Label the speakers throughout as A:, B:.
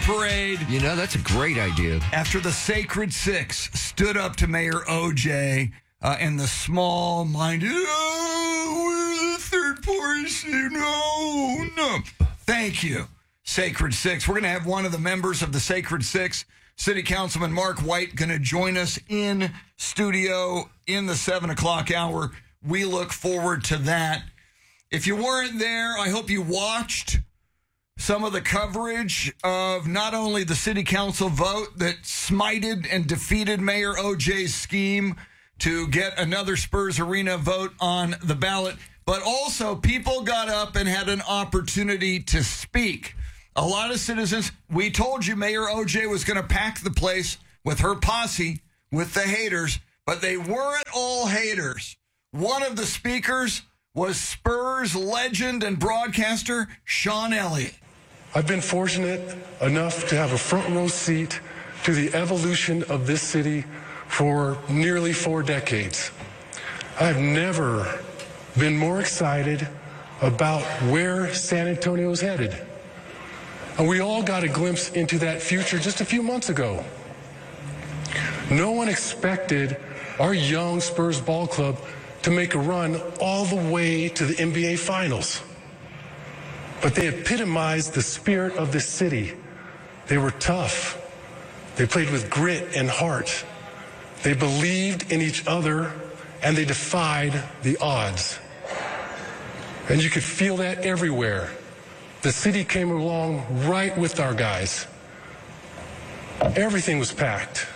A: parade.
B: You know, that's a great idea.
A: After the Sacred Six stood up to Mayor OJ and the small-minded, we're the third poorest. No. Thank you, Sacred Six. We're going to have one of the members of the Sacred Six, City Councilman Mark White, going to join us in studio in the 7 o'clock hour. We look forward to that. If you weren't there, I hope you watched some of the coverage of not only the city council vote that smited and defeated Mayor OJ's scheme to get another Spurs Arena vote on the ballot, but also people got up and had an opportunity to speak. A lot of citizens, we told you Mayor OJ was going to pack the place with her posse, with the haters, but they weren't all haters. One of the speakers was Spurs legend and broadcaster Sean Elliott.
C: I've been fortunate enough to have a front row seat to the evolution of this city for nearly 4 decades. I've never been more excited about where San Antonio is headed. And we all got a glimpse into that future just a few months ago. No one expected our young Spurs ball club to make a run all the way to the NBA Finals. But they epitomized the spirit of this city. They were tough. They played with grit and heart. They believed in each other, and they defied the odds. And you could feel that everywhere. The city came along right with our guys. Everything was packed.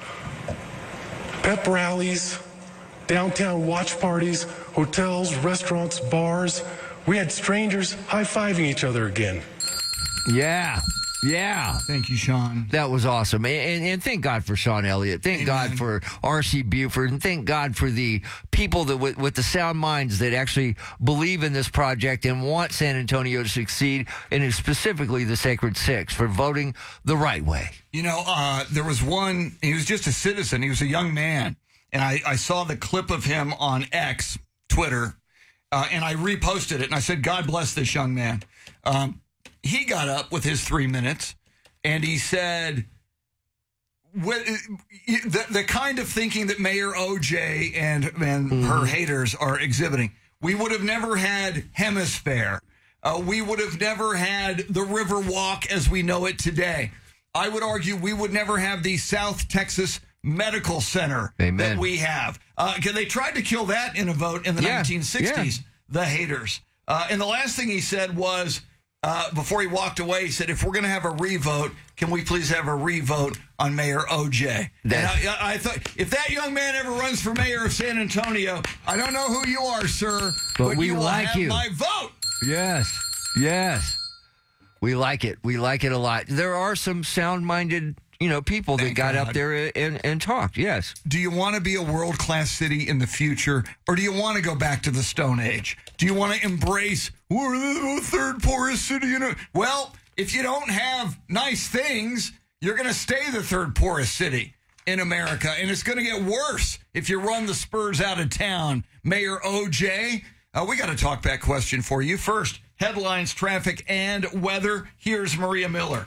C: Pep rallies, downtown watch parties, hotels, restaurants, bars. We had strangers high-fiving each other again.
B: Yeah.
A: Thank you, Sean.
B: That was awesome. And thank God for Sean Elliott. Thank God for R.C. Buford. And thank God for the people that with the sound minds that actually believe in this project and want San Antonio to succeed, and specifically the Sacred Six, for voting the right way.
A: You know, there was one, he was just a citizen. He was a young man. And I saw the clip of him on X, Twitter, and I reposted it. And I said, God bless this young man. He got up with his 3 minutes, and he said, the kind of thinking that Mayor OJ and her haters are exhibiting, we would have never had Hemisphere. We would have never had the River Walk as we know it today. I would argue we would never have the South Texas Medical Center that we have. They tried to kill that in a vote in the 1960s, the haters. And the last thing he said was, before he walked away, he said, if we're going to have a revote, can we please have a revote on Mayor OJ? And I thought, if that young man ever runs for mayor of San Antonio, I don't know who you are, sir, but
B: we
A: you will
B: like
A: have
B: you.
A: my vote.
B: Yes. We like it. We like it a lot. There are some sound-minded, people that got up there and talked. Yes. Do you want to be a world-class city in the future, or do you want to go back to the Stone Age? Do you want to embrace, we're the third poorest city in Well, if you don't have nice things, you're going to stay the third poorest city in America, and it's going to get worse if you run the Spurs out of town. Mayor OJ, we got a talkback question for you. First, headlines, traffic, and weather. Here's Maria Miller.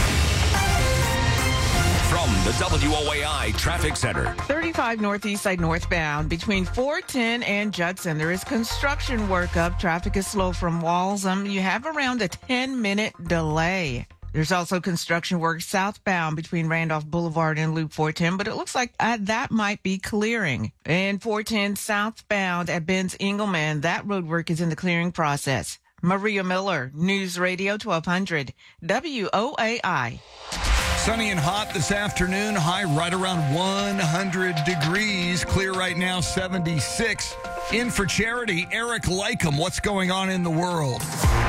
D: From the WOAI Traffic Center.
E: 35 Northeast Side northbound between 410 and Judson. There is construction work up. Traffic is slow from Walsham. You have around a 10-minute delay. There's also construction work southbound between Randolph Boulevard and Loop 410, but it looks like that might be clearing. And 410 southbound at Ben's Engelman, that road work is in the clearing process. Maria Miller, News Radio 1200, WOAI.
A: Sunny and hot this afternoon. High right around 100 degrees. Clear right now, 76. In for charity, Eric Lycum. What's going on in the world?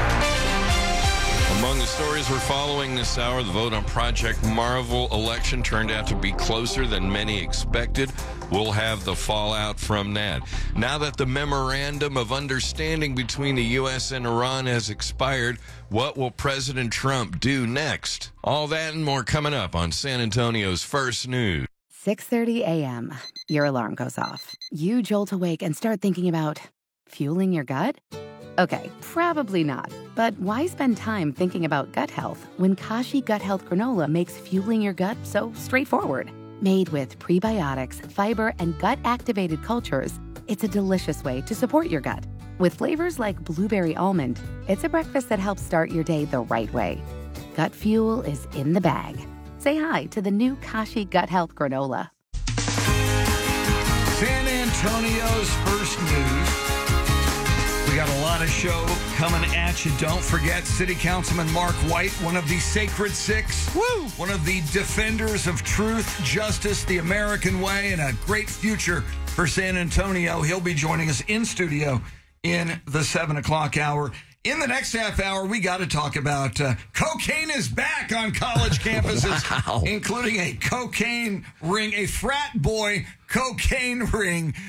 F: Among the stories we're following this hour, the vote on Project Marvel election turned out to be closer than many expected. We'll have the fallout from that. Now that the memorandum of understanding between the U.S. and Iran has expired, what will President Trump do next? All that and more coming up on San Antonio's First News.
G: 6:30 a.m. Your alarm goes off. You jolt awake and start thinking about fueling your gut? Okay, probably not. But why spend time thinking about gut health when Kashi Gut Health Granola makes fueling your gut so straightforward? Made with prebiotics, fiber, and gut-activated cultures, it's a delicious way to support your gut. With flavors like blueberry almond, it's a breakfast that helps start your day the right way. Gut fuel is in the bag. Say hi to the new Kashi Gut Health Granola.
A: San Antonio's first news. We got a lot of show coming at you. Don't forget, City Councilman Mark White, one of the Sacred Six. Woo! One of the defenders of truth, justice, the American way, and a great future for San Antonio. He'll be joining us in studio in the 7 o'clock hour. In the next half hour, we got to talk about cocaine is back on college campuses, including a cocaine ring, a frat boy cocaine ring